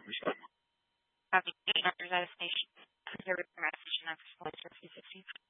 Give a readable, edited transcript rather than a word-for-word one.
Having 8 members at a station. Here with the message and access points for 360.